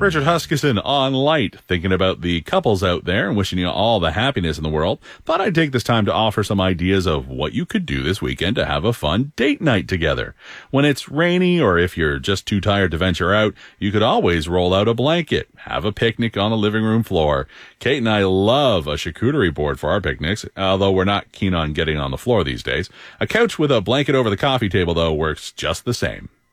Richard Huskisson on Light, thinking about the couples out there and wishing you all the happiness in the world. Thought I'd take this time to offer some ideas of what you could do this weekend to have a fun date night together. When it's rainy or if you're just too tired to venture out, you could always roll out a blanket, have a picnic on the living room floor. Kate and I love a charcuterie board for our picnics, although we're not keen on getting on the floor these days. A couch with a blanket over the coffee table, though, works just the same.